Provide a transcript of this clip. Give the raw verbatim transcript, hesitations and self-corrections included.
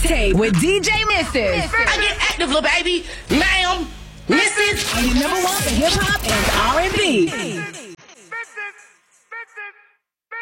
Mixtape with D J Misfits. I get active, little baby. Ma'am, missus On your number one for hip hop and R and B.